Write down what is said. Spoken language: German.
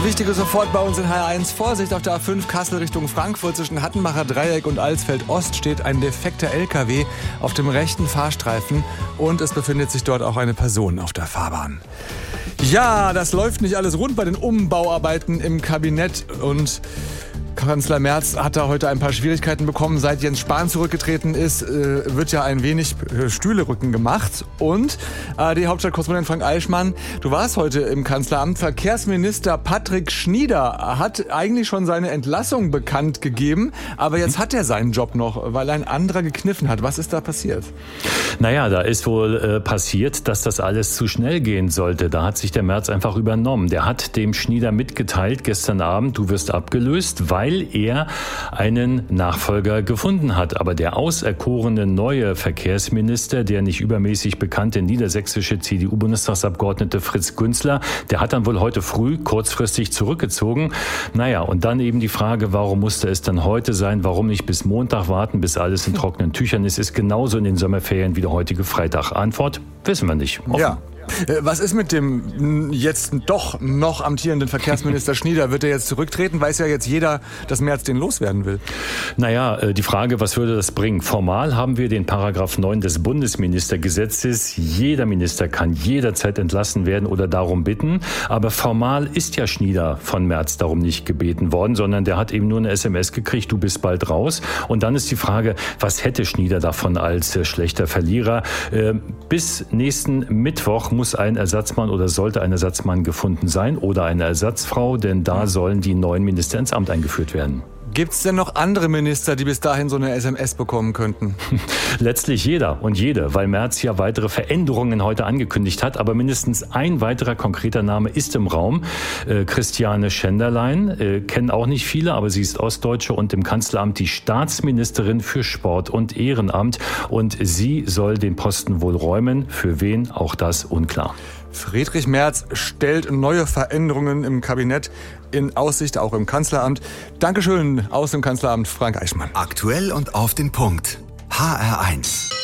Wichtiges sofort bei uns in HR1. Vorsicht auf der A5 Kassel Richtung Frankfurt. Zwischen Hattenbacher Dreieck und Alsfeld Ost steht ein defekter LKW auf dem rechten Fahrstreifen. Und es befindet sich dort auch eine Person auf der Fahrbahn. Ja, das läuft nicht alles rund bei den Umbauarbeiten im Kabinett. Und Kanzler Merz hat da heute ein paar Schwierigkeiten bekommen. Seit Jens Spahn zurückgetreten ist, wird ja ein wenig Stühlerücken gemacht. Und die Hauptstadtkorrespondent Frank Eichmann, du warst heute im Kanzleramt. Verkehrsminister Patrick Schnieder hat eigentlich schon seine Entlassung bekannt gegeben. Aber jetzt hat er seinen Job noch, weil ein anderer gekniffen hat. Was ist da passiert? Naja, da ist wohl passiert, dass das alles zu schnell gehen sollte. Da hat sich der Merz einfach übernommen. Der hat dem Schnieder mitgeteilt gestern Abend, du wirst abgelöst, weil er einen Nachfolger gefunden hat. Aber der auserkorene neue Verkehrsminister, der nicht übermäßig bekannte niedersächsische CDU-Bundestagsabgeordnete Fritz Günzler, der hat dann wohl heute früh kurzfristig zurückgezogen. Naja, und dann eben die Frage, warum musste es dann heute sein? Warum nicht bis Montag warten, bis alles in trockenen Tüchern ist? Ist genauso in den Sommerferien wie der heutige Freitag. Antwort? Wissen wir nicht. Offen. Ja. Was ist mit dem jetzt doch noch amtierenden Verkehrsminister Schnieder? Wird er jetzt zurücktreten? Weiß ja jetzt jeder, dass Merz den loswerden will. Naja, die Frage, was würde das bringen? Formal haben wir den Paragraph 9 des Bundesministergesetzes. Jeder Minister kann jederzeit entlassen werden oder darum bitten. Aber formal ist ja Schnieder von Merz darum nicht gebeten worden, sondern der hat eben nur eine SMS gekriegt, du bist bald raus. Und dann ist die Frage, was hätte Schnieder davon als schlechter Verlierer? Bis nächsten Mittwoch muss ein Ersatzmann oder sollte ein Ersatzmann gefunden sein oder eine Ersatzfrau, denn da sollen die neuen Minister ins Amt eingeführt werden. Gibt's denn noch andere Minister, die bis dahin so eine SMS bekommen könnten? Letztlich jeder und jede, weil Merz ja weitere Veränderungen heute angekündigt hat. Aber mindestens ein weiterer konkreter Name ist im Raum. Christiane Schenderlein, kennen auch nicht viele, aber sie ist Ostdeutsche und im Kanzleramt die Staatsministerin für Sport und Ehrenamt. Und sie soll den Posten wohl räumen. Für wen? Auch das unklar. Friedrich Merz stellt neue Veränderungen im Kabinett in Aussicht, auch im Kanzleramt. Dankeschön aus dem Kanzleramt, Frank Eichmann. Aktuell und auf den Punkt. HR1.